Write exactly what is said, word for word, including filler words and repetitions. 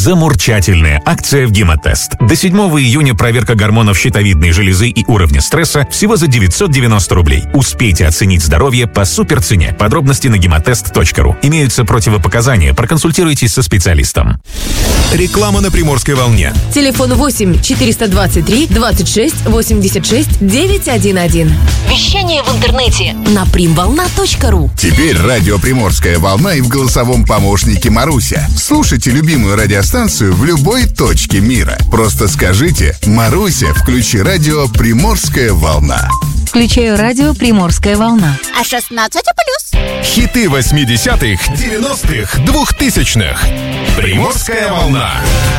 Замурчательная акция в Гемотест. До седьмого июня проверка гормонов щитовидной железы и уровня стресса всего за девятьсот девяносто рублей. Успейте оценить здоровье по суперцене. Подробности на гемотест точка ру. Имеются противопоказания. Проконсультируйтесь со специалистом. Реклама на Приморской волне. Телефон восемь четыреста двадцать три двадцать шесть восемьдесят шесть девятьсот одиннадцать. Вещание в интернете на примволна точка ру. Теперь радио «Приморская волна» и в голосовом помощнике Маруся. Слушайте любимую радиостанцию в любой точке мира. Просто скажите: «Маруся, включи радио «Приморская волна». Включаю радио «Приморская волна». А шестнадцать плюс. Хиты восьмидесятых, девяностых, двухтысячных. Приморская волна.